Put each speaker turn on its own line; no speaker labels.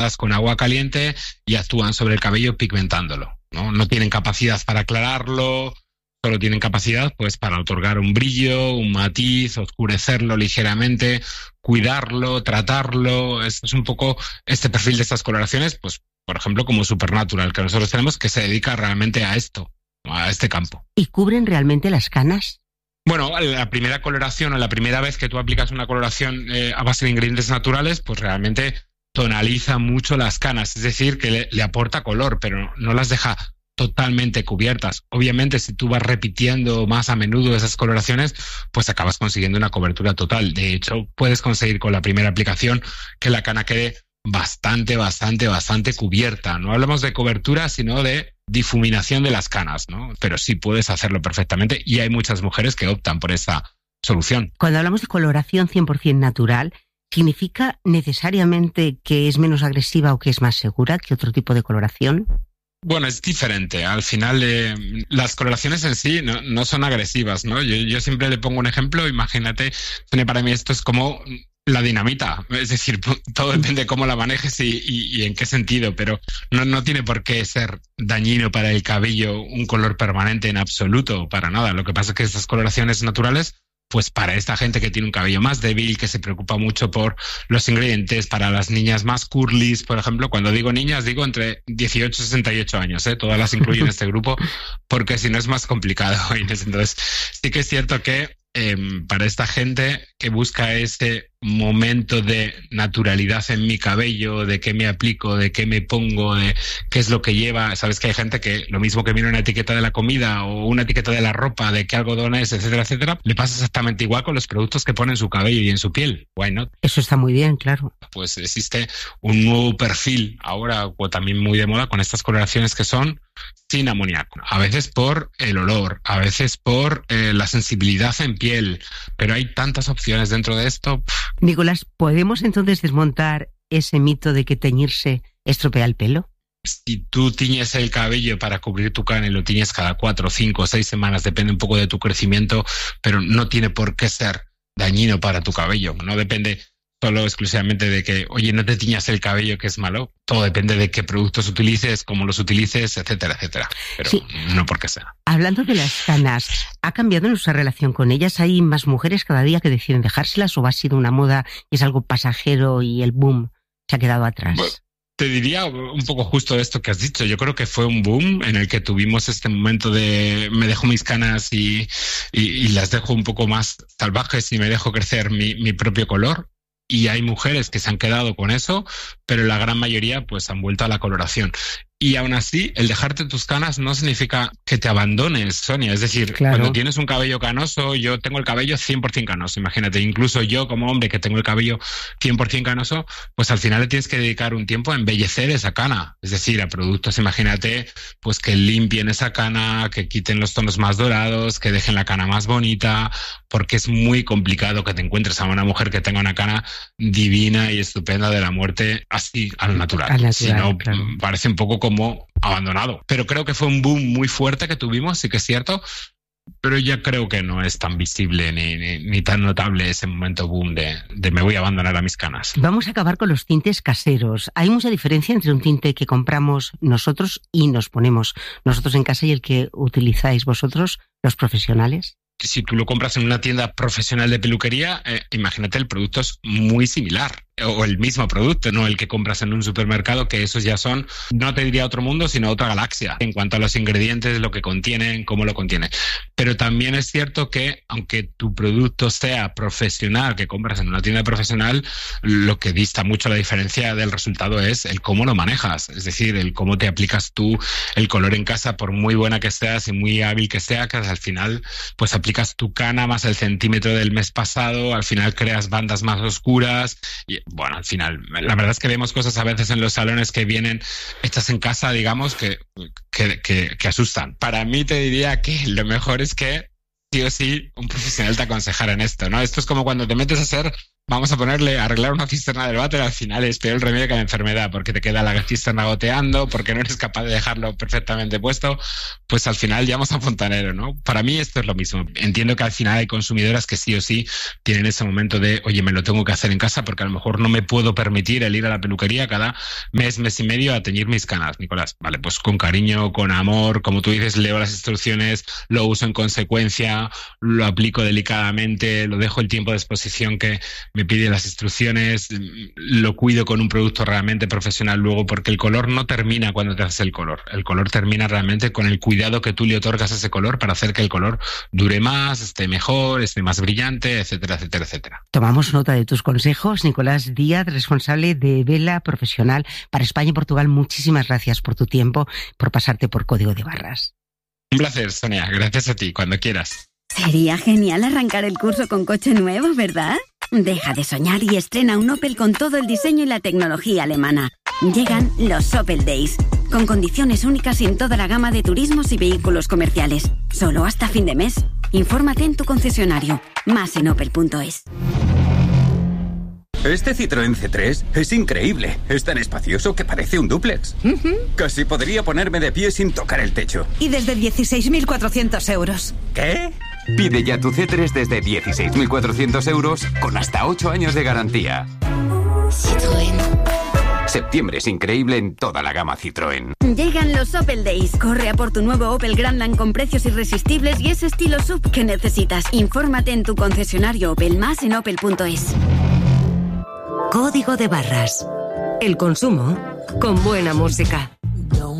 con agua caliente y actúan sobre el cabello pigmentándolo, ¿no? No tienen capacidad para aclararlo, solo tienen capacidad pues para otorgar un brillo, un matiz, oscurecerlo ligeramente, cuidarlo, tratarlo. Es un poco este perfil de estas coloraciones, pues por ejemplo como Supernatural, que nosotros tenemos, que se dedica realmente a esto, a este campo.
¿Y cubren realmente las canas?
Bueno, la primera coloración o la primera vez que tú aplicas una coloración a base de ingredientes naturales, pues realmente tonaliza mucho las canas, es decir, que le aporta color, pero no las deja totalmente cubiertas. Obviamente, si tú vas repitiendo más a menudo esas coloraciones, pues acabas consiguiendo una cobertura total. De hecho, puedes conseguir con la primera aplicación que la cana quede bastante cubierta. No hablamos de cobertura, sino de difuminación de las canas, ¿no? Pero sí puedes hacerlo perfectamente y hay muchas mujeres que optan por esa solución.
Cuando hablamos de coloración 100% natural, ¿significa necesariamente que es menos agresiva o que es más segura que otro tipo de coloración?
Bueno, es diferente. Al final, las coloraciones en sí no son agresivas, ¿no? Yo siempre le pongo un ejemplo. Imagínate, para mí esto es como la dinamita. Es decir, todo depende de cómo la manejes y en qué sentido, pero no tiene por qué ser dañino para el cabello un color permanente en absoluto, para nada. Lo que pasa es que estas coloraciones naturales, pues para esta gente que tiene un cabello más débil, que se preocupa mucho por los ingredientes, para las niñas más curlis, por ejemplo, cuando digo niñas, digo entre 18 y 68 años, todas las incluyo en este grupo, porque si no es más complicado. Entonces, sí que es cierto que para esta gente que busca ese momento de naturalidad en mi cabello, de qué me aplico, de qué me pongo, de qué es lo que lleva. Sabes que hay gente que lo mismo que mira una etiqueta de la comida o una etiqueta de la ropa, de qué algodón es, etcétera, etcétera, le pasa exactamente igual con los productos que pone en su cabello y en su piel. Why not?
Eso está muy bien, claro.
Pues existe un nuevo perfil ahora, o también muy de moda, con estas coloraciones que son sin amoníaco. A veces por el olor, a veces por la sensibilidad en piel, pero hay tantas opciones dentro de esto.
Nicolás, ¿podemos entonces desmontar ese mito de que teñirse estropea el pelo?
Si tú tiñes el cabello para cubrir tu cana y lo tiñes cada 4, 5, 6 semanas, depende un poco de tu crecimiento, pero no tiene por qué ser dañino para tu cabello. No depende solo exclusivamente de que, oye, no te tiñas el cabello, que es malo. Todo depende de qué productos utilices, cómo los utilices, etcétera, etcétera. Pero sí, no porque sea.
Hablando de las canas, ¿ha cambiado nuestra relación con ellas? ¿Hay más mujeres cada día que deciden dejárselas o ha sido una moda y es algo pasajero y el boom se ha quedado atrás?
Bueno, te diría un poco justo esto que has dicho. Yo creo que fue un boom en el que tuvimos este momento de me dejo mis canas y las dejo un poco más salvajes y me dejo crecer mi propio color. Y hay mujeres que se han quedado con eso, pero la gran mayoría pues han vuelto a la coloración. Y aún así, el dejarte tus canas no significa que te abandones, Sonia. Es decir, claro, cuando tienes un cabello canoso, yo tengo el cabello 100% canoso. Imagínate, incluso yo como hombre que tengo el cabello 100% canoso, pues al final le tienes que dedicar un tiempo a embellecer esa cana. Es decir, a productos, imagínate, pues que limpien esa cana, que quiten los tonos más dorados, que dejen la cana más bonita, porque es muy complicado que te encuentres a una mujer que tenga una cana divina y estupenda de la muerte así, al natural. Si no, claro, parece un poco como abandonado. Pero creo que fue un boom muy fuerte que tuvimos, sí que es cierto, pero ya creo que no es tan visible ni tan notable ese momento boom de me voy a abandonar a mis canas.
Vamos a acabar con los tintes caseros. ¿Hay mucha diferencia entre un tinte que compramos nosotros y nos ponemos nosotros en casa y el que utilizáis vosotros, los profesionales?
Si tú lo compras en una tienda profesional de peluquería, imagínate, el producto es muy similar, o el mismo producto, no el que compras en un supermercado, que esos ya son, no te diría otro mundo, sino otra galaxia, en cuanto a los ingredientes, lo que contienen, cómo lo contiene. Pero también es cierto que, aunque tu producto sea profesional, que compras en una tienda profesional, lo que dista mucho la diferencia del resultado es el cómo lo manejas, es decir, el cómo te aplicas tú el color en casa, por muy buena que seas y muy hábil que sea, que al final pues aplicas tu cana más el centímetro del mes pasado, al final creas bandas más oscuras y bueno, al final la verdad es que vemos cosas a veces en los salones que vienen hechas en casa, digamos, que asustan. Para mí te diría que lo mejor es que sí o sí un profesional te aconsejara en esto, ¿no? Esto es como cuando te metes a ser vamos a arreglar una cisterna del váter, al final es peor el remedio que la enfermedad, porque te queda la cisterna goteando, porque no eres capaz de dejarlo perfectamente puesto, pues al final llamas a un fontanero, ¿no? Para mí esto es lo mismo. Entiendo que al final hay consumidoras que sí o sí tienen ese momento de, oye, me lo tengo que hacer en casa porque a lo mejor no me puedo permitir el ir a la peluquería cada mes y medio a teñir mis canas. Nicolás, vale, pues con cariño, con amor, como tú dices, leo las instrucciones, lo uso en consecuencia, lo aplico delicadamente, lo dejo el tiempo de exposición que me pide las instrucciones, lo cuido con un producto realmente profesional luego, porque el color no termina cuando te haces el color termina realmente con el cuidado que tú le otorgas a ese color para hacer que el color dure más, esté mejor, esté más brillante, etcétera, etcétera, etcétera.
Tomamos nota de tus consejos. Nicolás Díaz, responsable de Vela Profesional para España y Portugal, muchísimas gracias por tu tiempo, por pasarte por Código de Barras.
Un placer, Sonia, gracias a ti, cuando quieras.
Sería genial arrancar el curso con coche nuevo, ¿verdad? Deja de soñar y estrena un Opel con todo el diseño y la tecnología alemana. Llegan los Opel Days, con condiciones únicas en toda la gama de turismos y vehículos comerciales. Solo hasta fin de mes. Infórmate en tu concesionario. Más en opel.es.
Este Citroën C3 es increíble. Es tan espacioso que parece un dúplex. Casi podría ponerme de pie sin tocar el techo.
Y desde 16.400 euros.
¿Qué? Pide ya tu C3 desde 16.400 euros con hasta 8 años de garantía.
Citroën.
Septiembre es increíble en toda la gama Citroën.
Llegan los Opel Days. Corre a por tu nuevo Opel Grandland con precios irresistibles y ese estilo SUV que necesitas. Infórmate en tu concesionario Opel, más en opel.es.
Código de Barras. El consumo con buena música.